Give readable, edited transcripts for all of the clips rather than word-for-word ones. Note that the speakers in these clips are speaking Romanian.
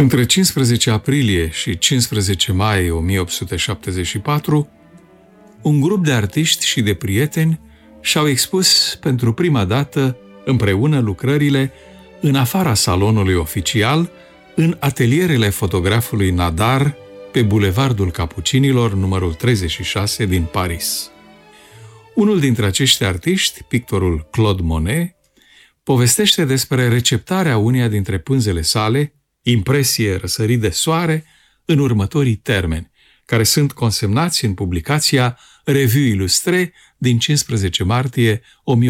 Între 15 aprilie și 15 mai 1874, un grup de artiști și de prieteni și-au expus pentru prima dată împreună lucrările în afara salonului oficial, în atelierele fotografului Nadar, pe Bulevardul Capucinilor, numărul 36 din Paris. Unul dintre acești artiști, pictorul Claude Monet, povestește despre receptarea uneia dintre pânzele sale, Impresie răsărit de soare, în următorii termeni, care sunt consemnați în publicația Revue Illustrée din 15 martie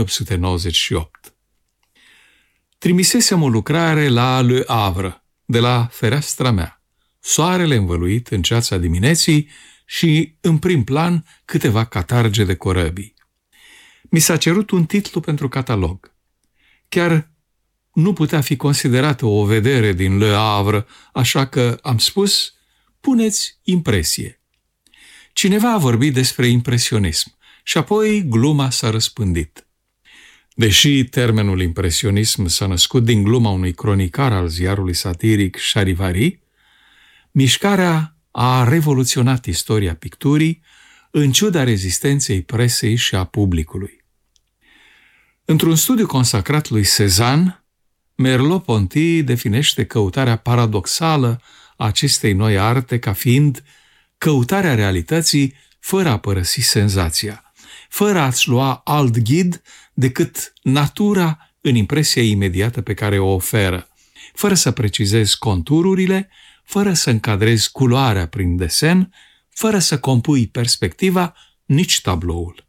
1898. Trimisesem o lucrare la Le Havre, de la fereastra mea, soarele învăluit în ceața dimineții și, în prim plan, câteva catarge de corăbii. Mi s-a cerut un titlu pentru catalog. Chiar nu putea fi considerată o vedere din Le Havre, așa că am spus, puneți impresie. Cineva a vorbit despre impresionism și apoi gluma s-a răspândit. Deși termenul impresionism s-a născut din gluma unui cronicar al ziarului satiric Charivari, mișcarea a revoluționat istoria picturii în ciuda rezistenței presei și a publicului. Într-un studiu consacrat lui Cézanne, Merleau-Ponty definește căutarea paradoxală a acestei noi arte ca fiind căutarea realității fără a părăsi senzația, fără a-ți lua alt ghid decât natura în impresia imediată pe care o oferă, fără să precizezi contururile, fără să încadrezi culoarea prin desen, fără să compui perspectiva, nici tabloul.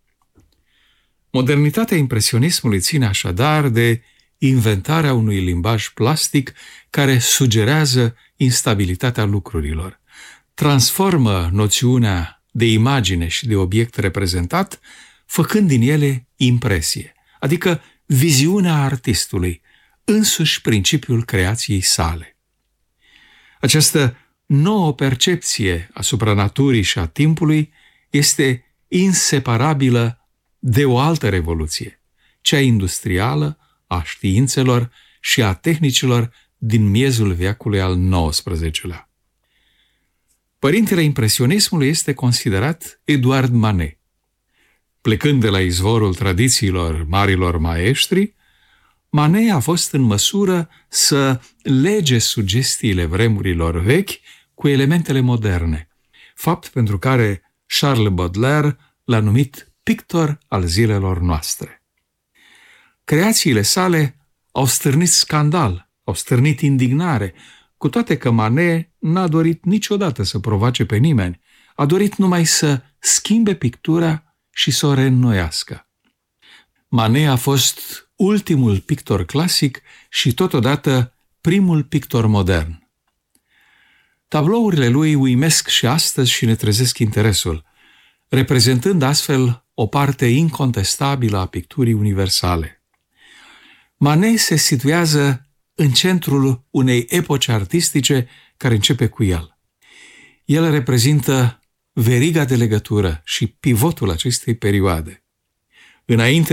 Modernitatea impresionismului ține așadar de inventarea unui limbaj plastic care sugerează instabilitatea lucrurilor, transformă noțiunea de imagine și de obiect reprezentat, făcând din ele impresie, adică viziunea artistului, însuși principiul creației sale. Această nouă percepție asupra naturii și a timpului este inseparabilă de o altă revoluție, cea industrială, a științelor și a tehnicilor din miezul veacului al XIX-lea. Părintele impresionismului este considerat Edouard Manet. Plecând de la izvorul tradițiilor marilor maestri, Manet a fost în măsură să lege sugestiile vremurilor vechi cu elementele moderne, fapt pentru care Charles Baudelaire l-a numit pictor al zilelor noastre. Creațiile sale au stârnit scandal, au stârnit indignare, cu toate că Manet n-a dorit niciodată să provoace pe nimeni, a dorit numai să schimbe pictura și să o reînnoiască. Manet a fost ultimul pictor clasic și totodată primul pictor modern. Tablourile lui uimesc și astăzi și ne trezesc interesul, reprezentând astfel o parte incontestabilă a picturii universale. Manet se situează în centrul unei epoci artistice care începe cu el. El reprezintă veriga de legătură și pivotul acestei perioade. Înainte